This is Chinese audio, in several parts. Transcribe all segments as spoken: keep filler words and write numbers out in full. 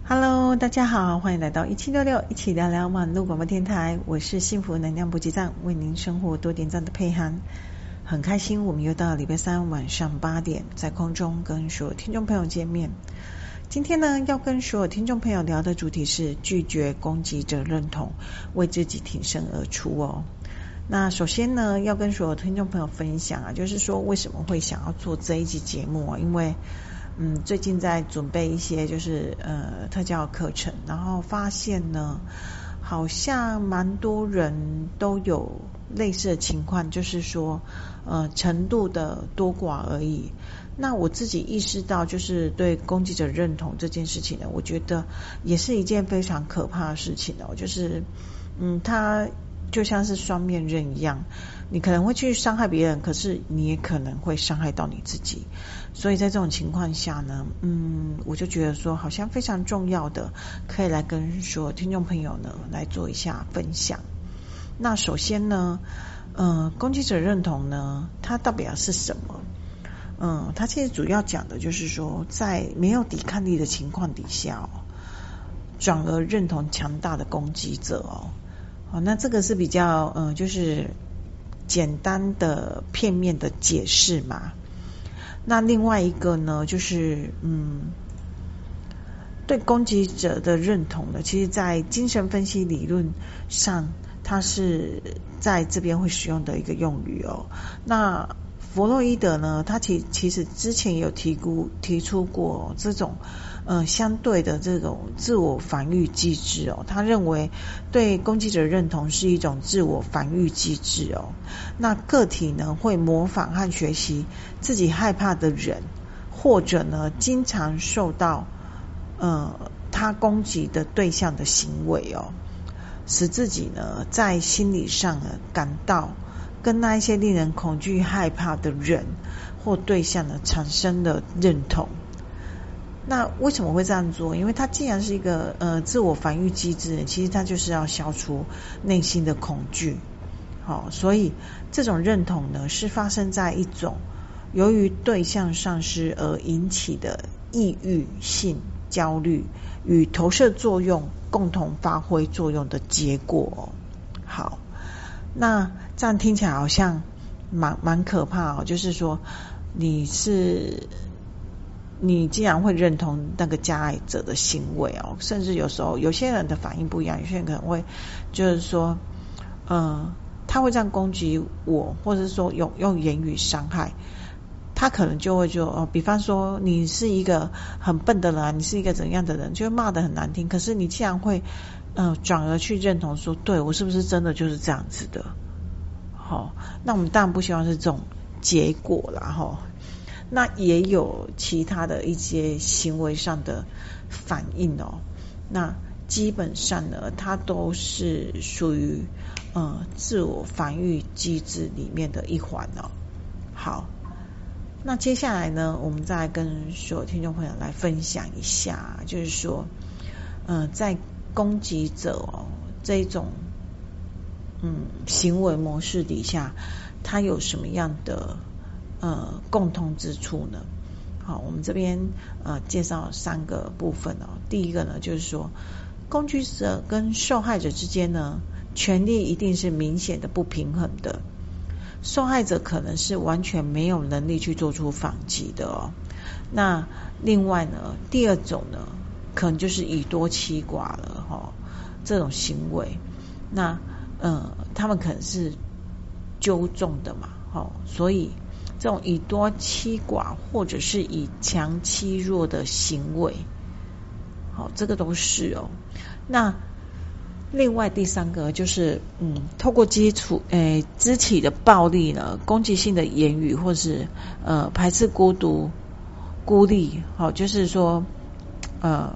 Hello， 大家好，欢迎来到一七六六一起聊聊网络广播电台，我是幸福能量补给站，为您生活多点赞的佩涵。很开心我们又到礼拜三晚上八点，在空中跟所有听众朋友见面。今天呢，要跟所有听众朋友聊的主题是拒绝攻击者认同，为自己挺身而出哦。那首先呢，要跟所有听众朋友分享啊，就是说为什么会想要做这一集节目啊？因为嗯，最近在准备一些就是呃特教课程，然后发现呢，好像蛮多人都有类似的情况，就是说呃程度的多寡而已。那我自己意识到，就是对攻击者认同这件事情呢，我觉得也是一件非常可怕的事情哦，就是嗯，它就像是双面刃一样，你可能会去伤害别人，可是你也可能会伤害到你自己。所以在这种情况下呢，嗯，我就觉得说好像非常重要的，可以来跟所有听众朋友呢来做一下分享。那首先呢，呃，攻击者认同呢，它代表是什么？嗯，它其实主要讲的就是说，在没有抵抗力的情况底下哦，转而认同强大的攻击者哦。好，那这个是比较嗯、呃，就是简单的片面的解释嘛。那另外一个呢，就是嗯，对攻击者的认同呢，其实在精神分析理论上，它是在这边会使用的一个用语哦。那弗洛伊德呢，他其其实之前也有提估提出过这种呃相对的这种自我防御机制哦。他认为对攻击者认同是一种自我防御机制哦。那个体呢会模仿和学习自己害怕的人，或者呢经常受到呃他攻击的对象的行为哦，使自己呢在心理上呢感到跟那一些令人恐惧害怕的人或对象呢产生了认同。那为什么会这样做？因为它既然是一个呃自我防御机制，其实它就是要消除内心的恐惧。好，所以这种认同呢是发生在一种由于对象丧失而引起的抑郁性焦虑与投射作用共同发挥作用的结果。好，那这样听起来好像蛮蛮可怕哦，就是说你是你既然会认同那个加害者的行为哦，甚至有时候有些人的反应不一样，有些人可能会就是说呃他会这样攻击我，或者是说用用言语伤害，他可能就会就哦，比方说你是一个很笨的人，你是一个怎样的人，就会骂得很难听。可是你既然会呃转而去认同说，对，我是不是真的就是这样子的？好、哦，那我们当然不希望是这种结果啦，哈、哦。那也有其他的一些行为上的反应哦。那基本上呢，它都是属于呃自我防御机制里面的一环哦。好，那接下来呢，我们再来跟所有听众朋友来分享一下，就是说，呃，在攻击者哦这种嗯行为模式底下，它有什么样的呃共通之处呢？好，我们这边呃介绍三个部分哦。第一个呢，就是说，攻击者跟受害者之间呢，权力一定是明显的不平衡的。受害者可能是完全没有能力去做出反击的哦。那另外呢，第二种呢，可能就是以多欺寡了哈、哦，这种行为，那呃，他们可能是纠众的嘛，哦，所以这种以多欺寡或者是以强欺弱的行为，好，这个都是哦。那另外第三个就是嗯，透过基础诶肢体的暴力呢，攻击性的言语，或是呃排斥孤独孤立，好，就是说呃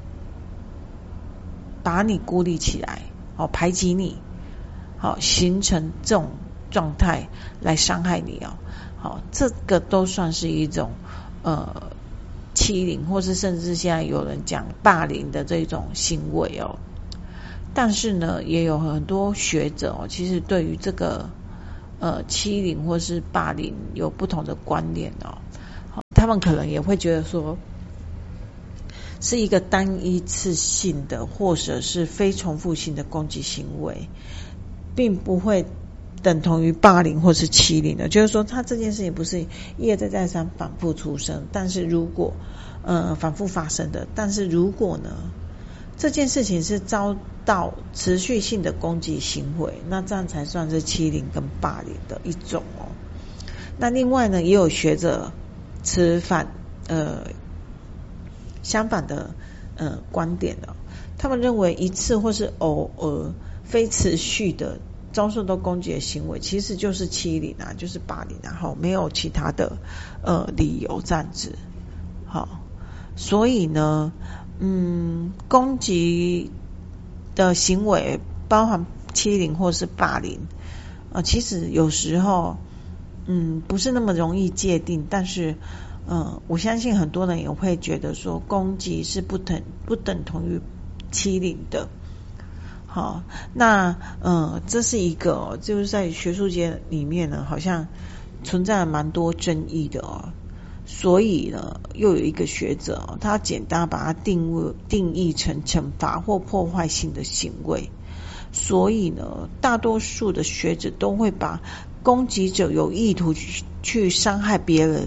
把你孤立起来，好，排挤你，好，形成这种状态来伤害你哦。好，这个都算是一种呃欺凌，或是甚至现在有人讲霸凌的这种行为哦。但是呢，也有很多学者哦，其实对于这个呃欺凌或是霸凌有不同的观念哦。他们可能也会觉得说， 是一个单一次性的或者是非重复性的攻击行为，并不会等同于霸凌或是欺凌的。就是说他这件事情不是一而再再三反复出生，但是如果呃反复发生的，但是如果呢这件事情是遭到持续性的攻击行为，那这样才算是欺凌跟霸凌的一种哦。那另外呢，也有学者持反呃相反的呃观点哦，他们认为一次或是偶尔非持续的遭受到攻击的行为，其实就是欺凌啊，就是霸凌啊，好，没有其他的呃理由这样子。好，所以呢，嗯，攻击的行为包含欺凌或是霸凌，呃，其实有时候，嗯，不是那么容易界定，但是，呃，我相信很多人也会觉得说，攻击是不等不等同于欺凌的。好，那呃，这是一个、哦、就是在学术界里面呢，好像存在了蛮多争议的哦。所以呢，又有一个学者、哦，他简单把它定位定义成惩罚或破坏性的行为。所以呢，大多数的学者都会把攻击者有意图去去伤害别人，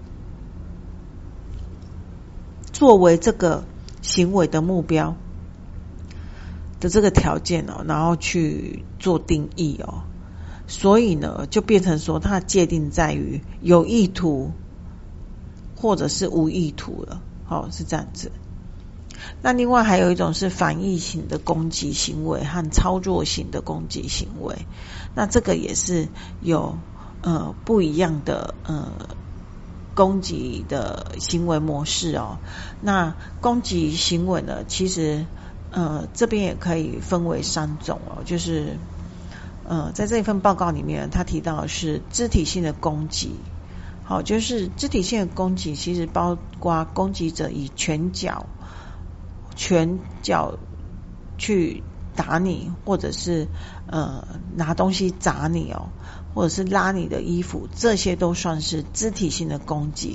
作为这个行为的目标的这个条件哦，然后去做定义哦。所以呢，就变成说它的界定在于有意图或者是无意图了，好、哦，是这样子。那另外还有一种是反义型的攻击行为和操作型的攻击行为，那这个也是有呃不一样的呃攻击的行为模式哦。那攻击行为呢，其实呃这边也可以分为三种哦，就是呃在这一份报告里面，他提到的是肢体性的攻击。好，就是肢体性的攻击，其实包括攻击者以拳脚、拳脚去打你，或者是呃拿东西砸你哦，或者是拉你的衣服，这些都算是肢体性的攻击。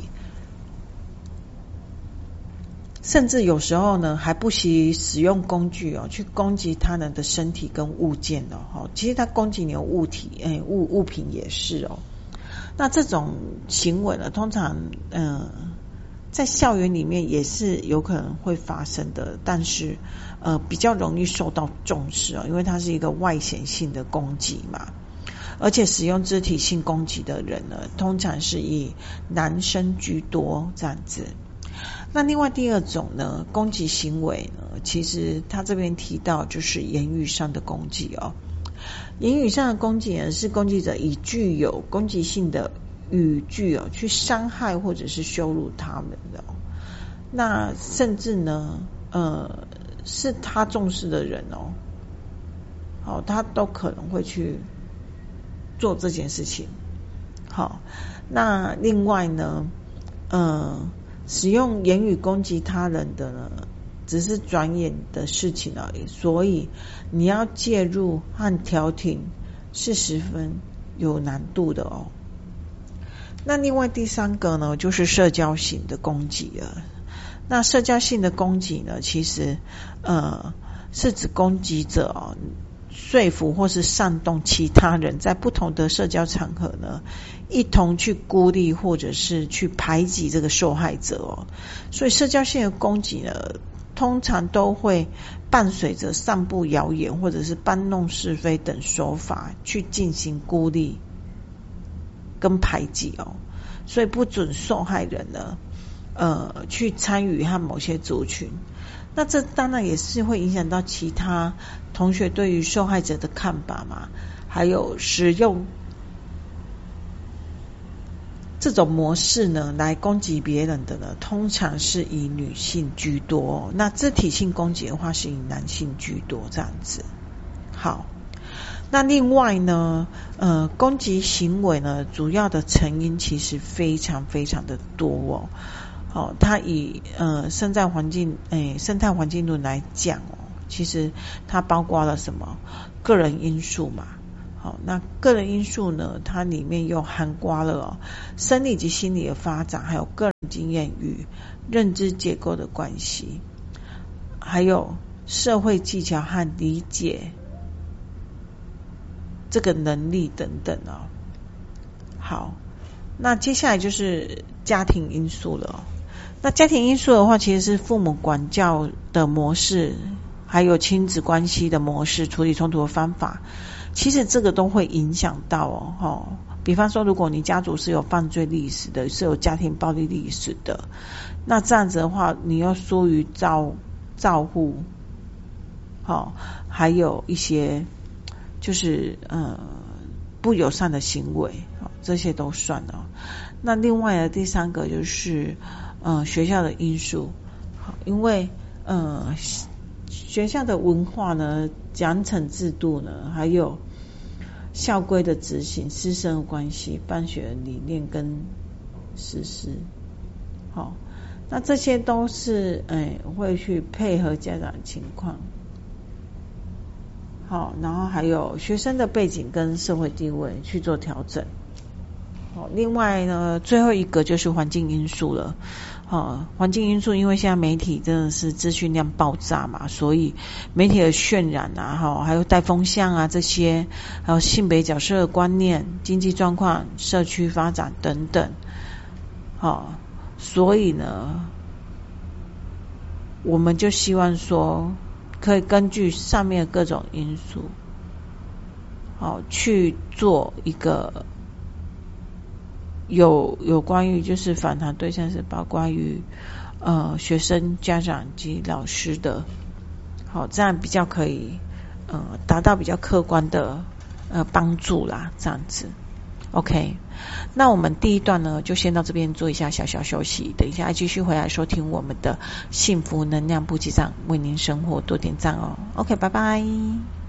甚至有时候呢，还不惜使用工具哦，去攻击他人的身体跟物件哦。其实他攻击你的物体，哎，物物品也是哦。那这种行为呢，通常呃在校园里面也是有可能会发生的，但是呃比较容易受到重视哦，因为它是一个外显性的攻击嘛。而且使用肢体性攻击的人呢，通常是以男生居多这样子。那另外第二种呢，攻击行为呢，其实他这边提到就是言语上的攻击哦。言语上的攻击呢，是攻击者以具有攻击性的语句哦，去伤害或者是羞辱他们的、哦。那甚至呢，呃，是他重视的人哦，好、哦，他都可能会去做这件事情。好，那另外呢，呃，使用言语攻击他人的呢，只是转眼的事情而已，所以你要介入和调停是十分有难度的哦。那另外第三个呢，就是社交型的攻击了。那社交性的攻击呢，其实呃是指攻击者哦，说服或是煽动其他人在不同的社交场合呢，一同去孤立或者是去排挤这个受害者哦。所以社交性的攻击呢，通常都会伴随着散布谣言或者是搬弄是非等手法去进行孤立跟排挤哦。所以不准受害人呢呃去参与和某些族群。那这当然也是会影响到其他同学对于受害者的看法嘛，还有使用这种模式呢来攻击别人的呢，通常是以女性居多、哦、那肢体性攻击的话是以男性居多这样子。好，那另外呢呃攻击行为呢，主要的成因其实非常非常的多哦。好、哦，它以呃生态环境诶生态环境论来讲哦，其实它包括了什么个人因素嘛， 好，那个人因素呢，它里面又涵盖了哦，生理及心理的发展，还有个人经验与认知结构的关系，还有社会技巧和理解这个能力等等哦。好，那接下来就是家庭因素了哦。那家庭因素的话，其实是父母管教的模式，还有亲子关系的模式，处理冲突的方法，其实这个都会影响到哦。哦比方说，如果你家族是有犯罪历史的，是有家庭暴力历史的，那这样子的话，你要疏于照照护，好、哦，还有一些就是呃不友善的行为，哦、这些都算了。那另外的第三个就是呃学校的因素，好，因为呃学校的文化呢、奖惩制度呢，还有校规的执行、师生的关系、办学理念跟实施，好，那这些都是哎会去配合家长的情况。好，然后还有学生的背景跟社会地位去做调整。好，另外呢，最后一个就是环境因素了。好，环境因素，因为现在媒体真的是资讯量爆炸嘛，所以媒体的渲染啊，哈，还有带风向啊这些，还有性别角色的观念、经济状况、社区发展等等。好，所以呢，我们就希望说，可以根据上面各种因素，好去做一个有有关于就是访谈对象是包括于呃学生、家长及老师的，好，这样比较可以呃达到比较客观的呃帮助啦，这样子。OK， 那我们第一段呢就先到这边做一下小小休息，等一下继续回来收听我们的幸福能量补给站，为您生活多点赞哦。OK， 拜拜。